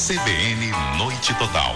CBN Noite Total.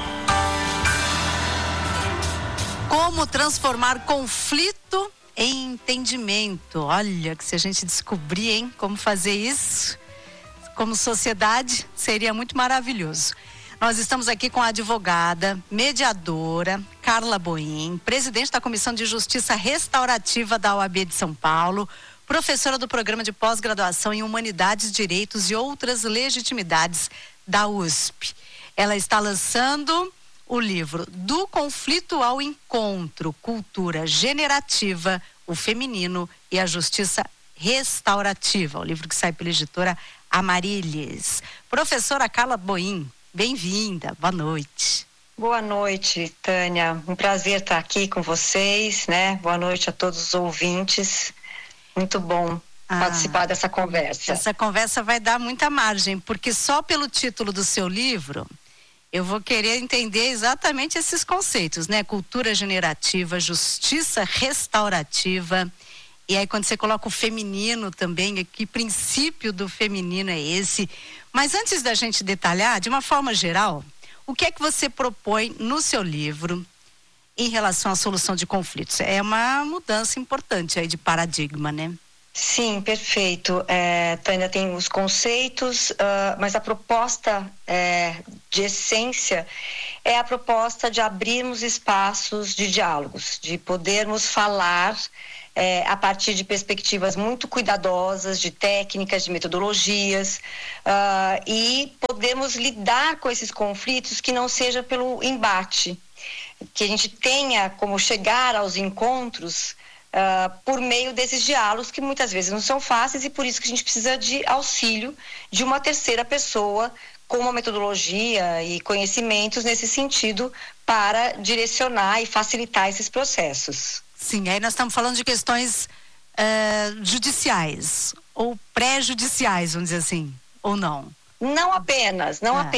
Como transformar conflito em entendimento? Olha, que se a gente descobrir, como fazer isso, como sociedade, seria muito maravilhoso. Nós estamos aqui com a advogada, mediadora, Carla Boim, presidente da Comissão de Justiça Restaurativa da OAB de São Paulo, professora do Programa de Pós-Graduação em Humanidades, Direitos e Outras Legitimidades da USP. Ela está lançando o livro Do Conflito ao Encontro, Cultura Generativa, o Feminino e a Justiça Restaurativa, o livro que sai pela editora Amarílis. Professora Carla Boim, bem-vinda, boa noite. Boa noite, Tânia, um prazer estar aqui com vocês, né? Boa noite a todos os ouvintes, muito bom participar dessa conversa. Essa conversa vai dar muita margem, porque só pelo título do seu livro, eu vou querer entender exatamente esses conceitos, né? Cultura generativa, justiça restaurativa. E aí quando você coloca o feminino também, que princípio do feminino é esse? Mas antes da gente detalhar, de uma forma geral, o que é que você propõe no seu livro em relação à solução de conflitos? É uma mudança importante aí de paradigma, né? Sim, perfeito. Tânia, tem os conceitos, mas a proposta de essência é a proposta de abrirmos espaços de diálogos, de podermos falar a partir de perspectivas muito cuidadosas, de técnicas, de metodologias, e podemos lidar com esses conflitos que não seja pelo embate, que a gente tenha como chegar aos encontros por meio desses diálogos que muitas vezes não são fáceis, e por isso que a gente precisa de auxílio de uma terceira pessoa com uma metodologia e conhecimentos nesse sentido para direcionar e facilitar esses processos. Sim, aí nós estamos falando de questões judiciais ou pré-judiciais, vamos dizer assim, ou não? Não apenas,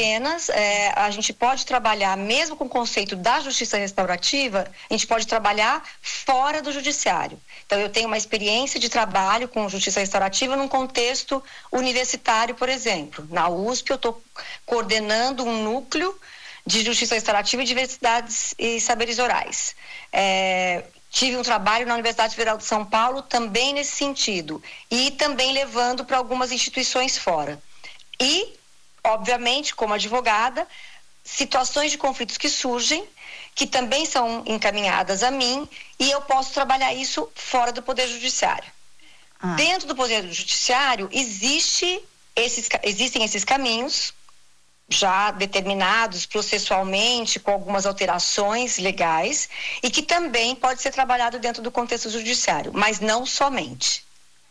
a gente pode trabalhar, mesmo com o conceito da justiça restaurativa, a gente pode trabalhar fora do judiciário. Então, eu tenho uma experiência de trabalho com justiça restaurativa num contexto universitário, por exemplo. Na USP, eu estou coordenando um núcleo de justiça restaurativa e diversidades e saberes orais. Tive um trabalho na Universidade Federal de São Paulo também nesse sentido, e também levando para algumas instituições fora. E, obviamente, como advogada, situações de conflitos que surgem, que também são encaminhadas a mim, e eu posso trabalhar isso fora do Poder Judiciário. Dentro do Poder Judiciário, existem esses caminhos, já determinados processualmente, com algumas alterações legais, e que também pode ser trabalhado dentro do contexto judiciário, mas não somente.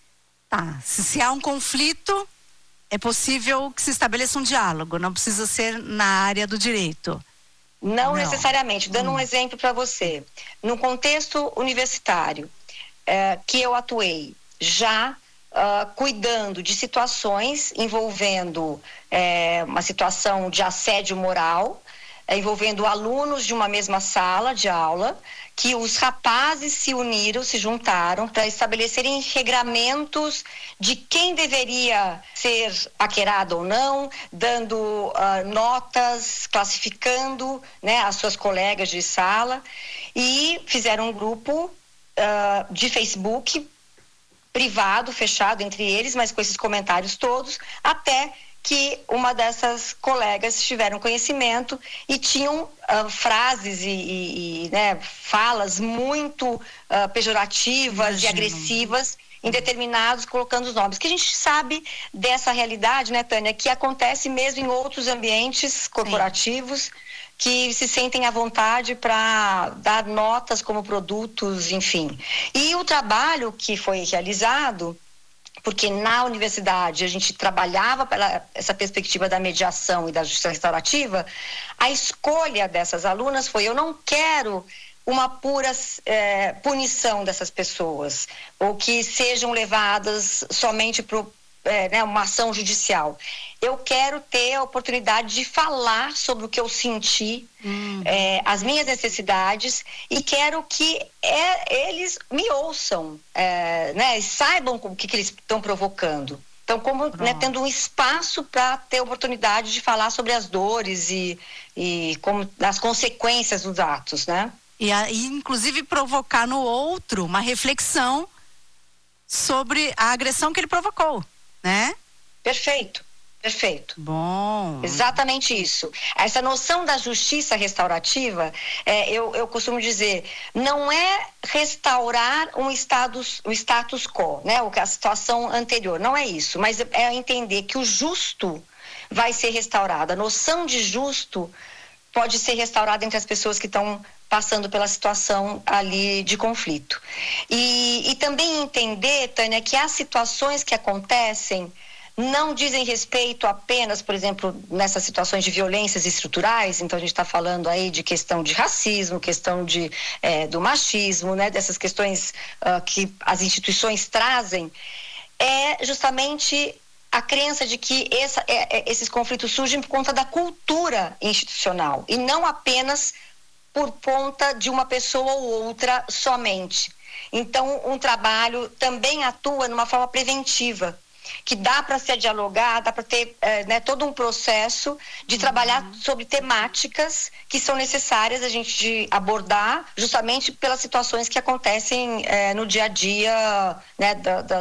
Se há um conflito, é possível que se estabeleça um diálogo, não precisa ser na área do direito. Não necessariamente. Dando um exemplo para você. No contexto universitário, que eu atuei, já cuidando de situações envolvendo uma situação de assédio moral, envolvendo alunos de uma mesma sala de aula, que os rapazes se juntaram para estabelecerem regramentos de quem deveria ser paquerado ou não, dando notas, classificando, né, as suas colegas de sala, e fizeram um grupo de Facebook privado, fechado entre eles, mas com esses comentários todos, até que uma dessas colegas tiveram conhecimento e tinham frases e falas muito pejorativas e agressivas em determinados, colocando os nomes. Que a gente sabe dessa realidade, né, Tânia, que acontece mesmo em outros ambientes corporativos, que se sentem à vontade para dar notas como produtos, enfim. E o trabalho que foi realizado, porque na universidade a gente trabalhava pela essa perspectiva da mediação e da justiça restaurativa, a escolha dessas alunas foi: eu não quero uma pura punição dessas pessoas, ou que sejam levadas somente para uma ação judicial. Eu quero ter a oportunidade de falar sobre o que eu senti, as minhas necessidades, e quero que eles me ouçam, saibam o que eles estão provocando. Então, como tendo um espaço para ter oportunidade de falar sobre as dores e como as consequências dos atos, né? E inclusive provocar no outro uma reflexão sobre a agressão que ele provocou, né? Perfeito. Bom. Exatamente isso. Essa noção da justiça restaurativa, eu costumo dizer, não é restaurar o status quo, né? A situação anterior, não é isso, mas é entender que o justo vai ser restaurado. A noção de justo pode ser restaurada entre as pessoas que estão passando pela situação ali de conflito. E também entender, Tânia, que as situações que acontecem não dizem respeito apenas, por exemplo, nessas situações de violências estruturais. Então a gente está falando aí de questão de racismo, questão do machismo, né? Dessas questões que as instituições trazem, é justamente a crença de que esses conflitos surgem por conta da cultura institucional e não apenas por conta de uma pessoa ou outra somente. Então, um trabalho também atua numa forma preventiva, que dá para se dialogar, dá para ter todo um processo de trabalhar sobre temáticas que são necessárias a gente abordar justamente pelas situações que acontecem no dia a dia, né,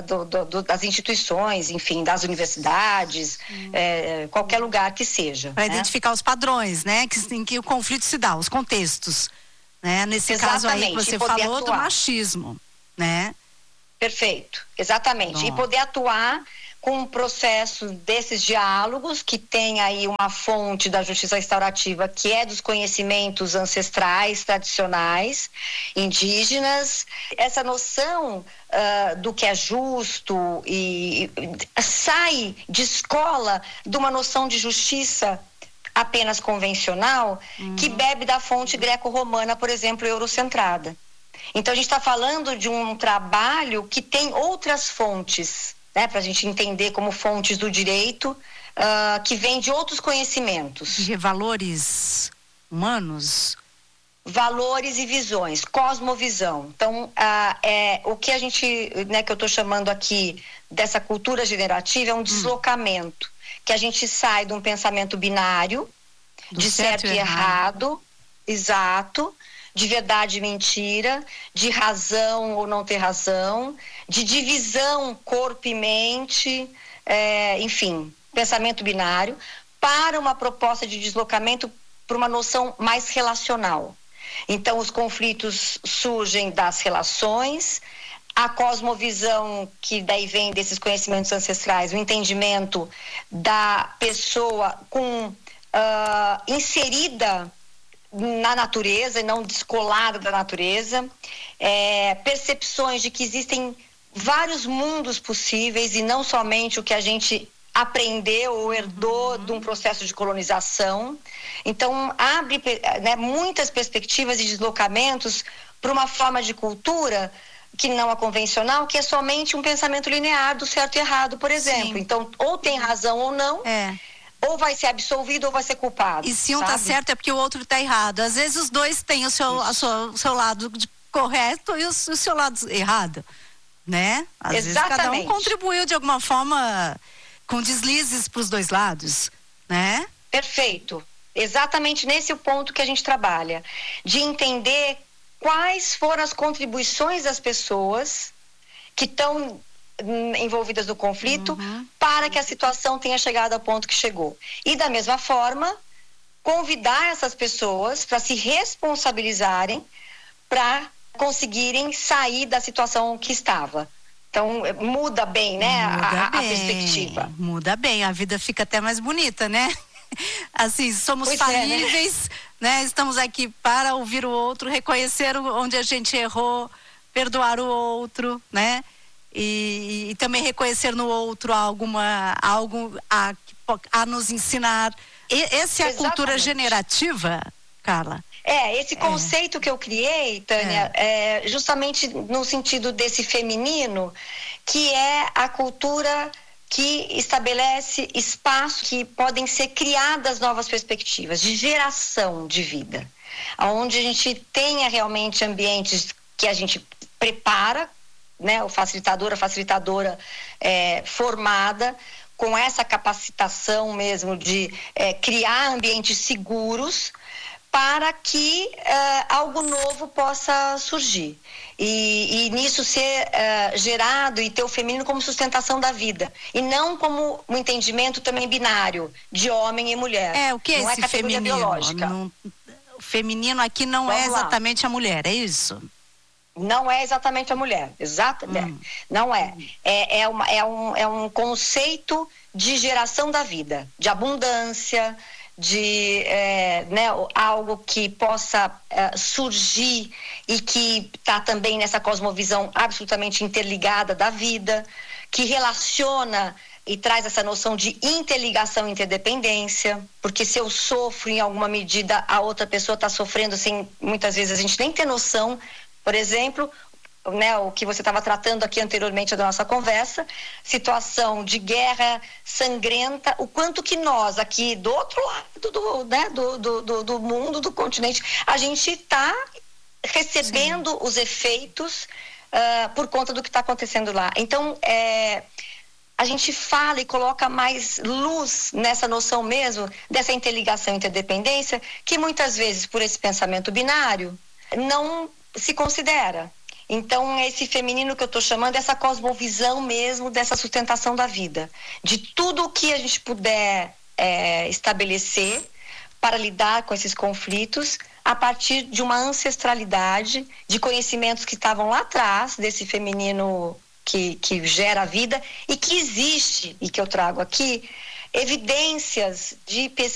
das instituições, enfim, das universidades, qualquer lugar que seja. Para identificar os padrões, né, em que o conflito se dá, os contextos, né? Nesse caso aí que você falou do machismo, né? Perfeito, exatamente. Bom. E poder atuar com um processo desses diálogos que tem aí uma fonte da justiça restaurativa, que é dos conhecimentos ancestrais, tradicionais, indígenas. Essa noção do que é justo e sai de escola de uma noção de justiça apenas convencional, que bebe da fonte greco-romana, por exemplo, eurocentrada. Então, a gente está falando de um trabalho que tem outras fontes, né, para a gente entender como fontes do direito, que vem de outros conhecimentos. De valores humanos? Valores e visões, cosmovisão. Então, o que a gente, né, que eu estou chamando aqui dessa cultura generativa é um deslocamento, que a gente sai de um pensamento binário, de certo e errado, exato, de verdade e mentira, de razão ou não ter razão, de divisão corpo e mente, enfim, pensamento binário, para uma proposta de deslocamento para uma noção mais relacional. Então, os conflitos surgem das relações, a cosmovisão, que daí vem desses conhecimentos ancestrais, o entendimento da pessoa inserida na natureza e não descolada da natureza, percepções de que existem vários mundos possíveis e não somente o que a gente aprendeu ou herdou de um processo de colonização. Então, abre, né, muitas perspectivas e deslocamentos para uma forma de cultura que não é convencional, que é somente um pensamento linear do certo e errado, por exemplo. Sim. Então, ou tem razão ou não, ou vai ser absolvido ou vai ser culpado. E se um está certo é porque o outro está errado. Às vezes os dois têm o seu lado correto e o seu lado errado, né? Às vezes cada um contribuiu de alguma forma com deslizes para os dois lados, né? Perfeito. Exatamente nesse o ponto que a gente trabalha, de entender quais foram as contribuições das pessoas que estão envolvidas no conflito para que a situação tenha chegado ao ponto que chegou. E da mesma forma, convidar essas pessoas para se responsabilizarem para conseguirem sair da situação que estava. Então, muda bem, né? A perspectiva. Muda bem, a vida fica até mais bonita, né? Assim, somos falíveis, né? Estamos aqui para ouvir o outro, reconhecer onde a gente errou, perdoar o outro, né? E também reconhecer no outro algo a nos ensinar. Essa é a cultura generativa, Carla? Esse conceito que eu criei, Tânia, justamente no sentido desse feminino, que é a cultura que estabelece espaços que podem ser criadas novas perspectivas de geração de vida, onde a gente tenha realmente ambientes que a gente prepara né, o facilitador, a facilitadora formada, com essa capacitação mesmo de criar ambientes seguros para que algo novo possa surgir. E nisso ser gerado e ter o feminino como sustentação da vida. E não como um entendimento também binário, de homem e mulher. O que é não esse categoria feminino? biológica. O feminino aqui não é exatamente a mulher, é isso? Não é exatamente a mulher, não é. É um conceito de geração da vida, de abundância, de algo que possa surgir e que está também nessa cosmovisão absolutamente interligada da vida, que relaciona e traz essa noção de interligação e interdependência, porque se eu sofro em alguma medida, a outra pessoa está sofrendo sem muitas vezes a gente nem ter noção. Por exemplo, né, o que você estava tratando aqui anteriormente da nossa conversa, situação de guerra sangrenta, o quanto que nós aqui do outro lado do mundo, do continente, a gente está recebendo os efeitos por conta do que está acontecendo lá. Então, a gente fala e coloca mais luz nessa noção mesmo dessa interligação e interdependência, que muitas vezes, por esse pensamento binário, não se considera. Então, esse feminino que eu estou chamando, essa cosmovisão mesmo dessa sustentação da vida, de tudo o que a gente puder estabelecer para lidar com esses conflitos a partir de uma ancestralidade, de conhecimentos que estavam lá atrás desse feminino que gera a vida e que existe, e que eu trago aqui, evidências de pesquisa